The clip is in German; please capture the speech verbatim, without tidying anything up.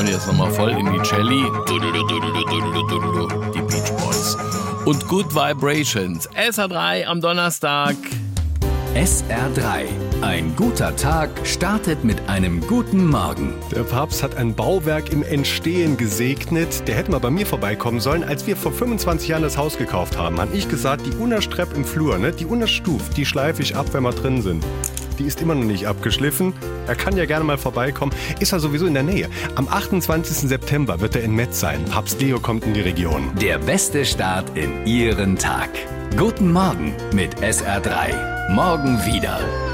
jetzt nochmal voll in die Celli. Die Beach Boys. Und Good Vibrations. S R drei am Donnerstag. S R drei. Ein guter Tag startet mit einem guten Morgen. Der Papst hat ein Bauwerk im Entstehen gesegnet. Der hätte mal bei mir vorbeikommen sollen. Als wir vor fünfundzwanzig Jahren das Haus gekauft haben, habe ich gesagt, die Unerstrepp im Flur, ne, die Unerstuft, die schleife ich ab, wenn wir drin sind. Die ist immer noch nicht abgeschliffen. Er kann ja gerne mal vorbeikommen. Ist er sowieso in der Nähe. Am achtundzwanzigsten September wird er in Metz sein. Papst Leo kommt in die Region. Der beste Start in Ihren Tag. Guten Morgen mit S R drei. Morgen wieder.